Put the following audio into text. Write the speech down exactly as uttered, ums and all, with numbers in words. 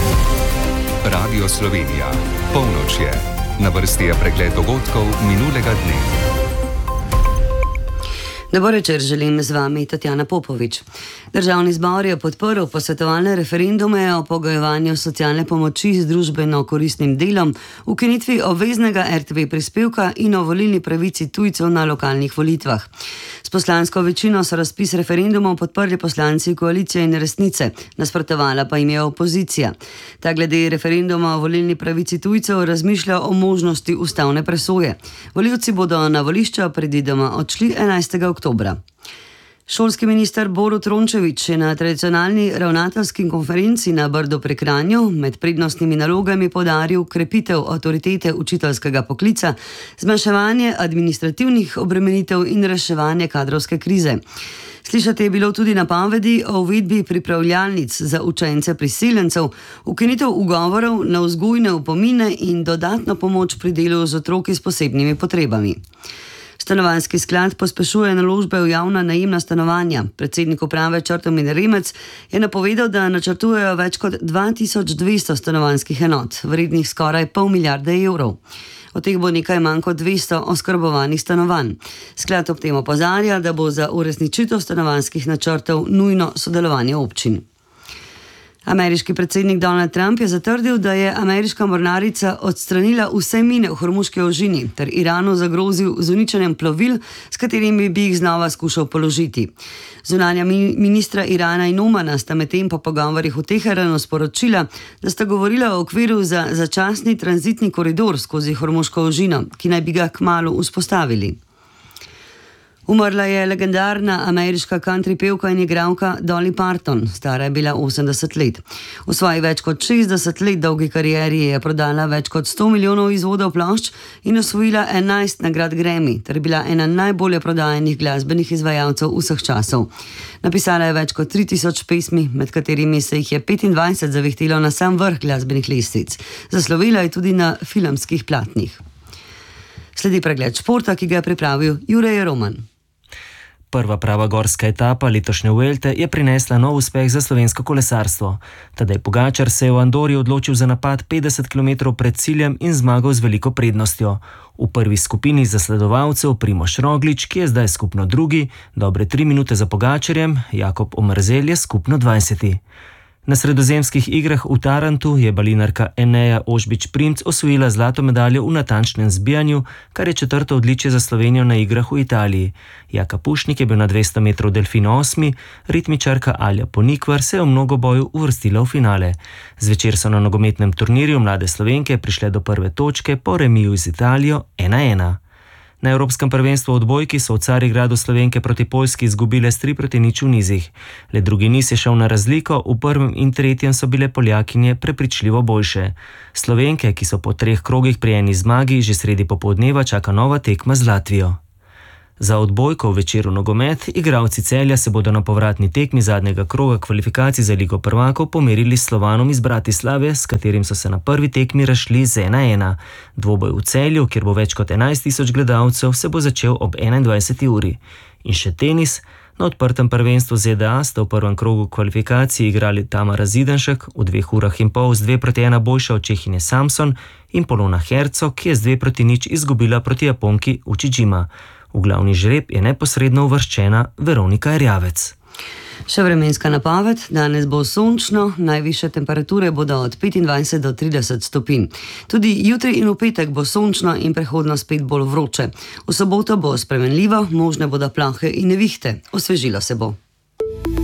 Radio Slovenija. Polnoč je. Na vrsti je pregled dogodkov minulega dne. Dober večer, želim z vami Tatjana Popovič. Državni zbor je podprl posvetovalne referendume o pogojevanju socialne pomoči z družbeno koristnim delom, ukinitvi obveznega er te ve prispevka in o volilni pravici tujcev na lokalnih volitvah. S poslansko večino so razpis referendumov podprli poslanci Koalicije in Resnice, nasprotovala pa jim je opozicija. Ta glede referenduma o volilni pravici tujcev razmišlja o možnosti ustavne presoje. Volivci bodo na volišča predvidoma odšli enajstega oktobra. Šolski minister Borut Rončević je na tradicionalni ravnateljski konferenci na Brdu pri Kranju med prednostnimi nalogami poudaril krepitev avtoritete učiteljskega poklica, zmanjševanje administrativnih obremenitev in reševanje kadrovske krize. Slišati je bilo tudi napovedi o uvedbi pripravljalnic za učence priseljencev, ukinitev ugovorov na vzgojne opomine in dodatno pomoč pri delu z otroki s posebnimi potrebami. Stanovanjski sklad pospešuje naložbe v javna najemna stanovanja. Predsednik uprave Črtomir Remec je napovedal, da načrtujejo več kot dva tisoč dvesto stanovanjskih enot, vrednih skoraj pol milijarde evrov. Od teh bo nekaj manj kot dvesto oskrbovanih stanovanj. Sklad ob tem opozarja, da bo za uresničitev stanovanjskih načrtov nujno sodelovanje občin. Ameriški predsednik Donald Trump je zatrdil, da je ameriška mornarica odstranila vse mine v Hormuški ožini ter Iranu zagrozil z uničenjem plovil, s katerimi bi jih znova skušal položiti. Zunanja ministra Irana in Omana sta medtem po pogovorih v Teheranu sporočila, da sta govorila o okviru za začasni tranzitni koridor skozi Hormuško ožino, ki naj bi ga kmalu vzpostavili. Umrla je legendarna ameriška country pevka in igralka Dolly Parton, stara je bila osemdeset let. V svoji več kot šestdeset let dolgi karieri je prodala več kot sto milijonov izvodov plošč in osvojila enajst nagrad Grammy, ter bila ena najbolje prodajanih glasbenih izvajalcev vseh časov. Napisala je več kot tri tisoč pesmi, med katerimi se jih je petindvajset zavihtelo na sam vrh glasbenih lestvic. Zaslovela je tudi na filmskih platnih. Sledi pregled športa, ki ga je pripravil Jure Roman. Prva prava gorska etapa letošnje Vuelte je prinesla nov uspeh za slovensko kolesarstvo. Tadej Pogačar se je v Andori odločil za napad petdeset kilometrov pred ciljem in zmagal z veliko prednostjo. V prvi skupini zasledovalcev Primož Roglič, ki je zdaj skupno drugi, dobre tri minute za Pogačarjem, Jakob Omerzel je skupno dvajseti. Na sredozemskih igrah v Tarantu je balinarka Eneja Ožbič-Primc osvojila zlato medaljo v natančnem zbijanju, kar je četrto odličje za Slovenijo na igrah v Italiji. Jaka Pušnik je bil na dvesto metrov delfina osmi, ritmičarka Alja Ponikvar se je v mnogoboju uvrstila v finale. Zvečer so na nogometnem turnirju mlade Slovenke prišle do prve točke po remiju z Italijo ena ena. Na Evropskem prvenstvu v odbojki so v Carigradu Slovenke proti Poljski izgubile s tri proti nič v nizih. Le drugi niz je šel na razliko, v prvem in tretjem so bile Poljakinje prepričljivo boljše. Slovenke, ki so po treh krogih pri eni zmagi, že sredi popoldneva čaka nova tekma z Latvijo. Za odbojko v večeru nogomet igralci Celja se bodo na povratni tekmi zadnjega kroga kvalifikacij za Ligo prvakov pomerili s Slovanom iz Bratislave, s katerim so se na prvi tekmi razšli z ena ena. Dvoboj v Celju, kjer bo več kot enajst tisoč gledalcev, se bo začel ob enaindvajseti uri. In še tenis. Na odprtem prvenstvu Z D A sta v prvem krogu kvalifikacij igrali Tamara Zidanšek, v dveh urah in pol z dve proti ena boljša od Čehinje Samson, in Polona Hercog, ki je z dve proti nič izgubila proti Japonki Uchijima. V glavni žreb je neposredno uvrščena Veronika Erjavec. Še vremenska napoved, danes bo sončno, najvišje temperature bodo od petindvajset do trideset stopinj. Tudi jutri in v petek bo sončno in prehodno spet bolj vroče. V soboto bo spremenljivo, možne bodo plohe in nevihte, osvežilo se bo.